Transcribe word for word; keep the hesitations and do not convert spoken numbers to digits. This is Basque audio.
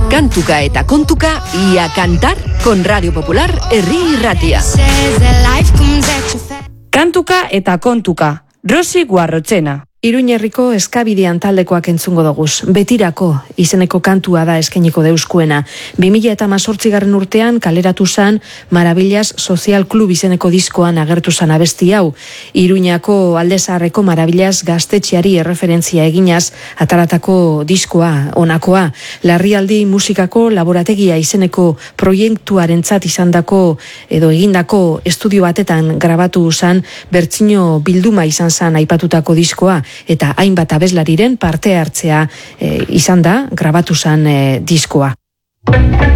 Kantuka eta kontuka, ia kantar, con Radio Popular herri irratia. Kantuka eta kontuka, Rosi Guarrotxena. Iruñerriko eskabidean taldekoak entzungo doguz. Betirako izeneko kantua da eskainiko deuskuena. bi mila hemezortzigarren urtean kaleratu zan Marabillas Social Club izeneko diskoan agertu zan abesti hau. Iruñako Aldezaharreko Marabillas gaztetxeari erreferentzia eginaz ataratako diskoa onakoa. Larrialdi musikako laborategia izeneko proiektuarentzat izandako edo egindako estudio batetan grabatu zan bertsio bilduma izan zan aipatutako diskoa. Eta hainbat abeslariren parte hartzea e, izan da grabatu zan e, diskoa.